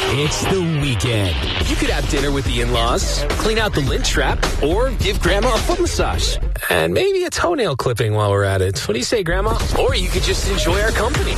It's the weekend. You could have dinner with the in-laws, clean out the lint trap, or give Grandma a foot massage. And maybe a toenail clipping while we're at it. What do you say, Grandma? Or you could just enjoy our company.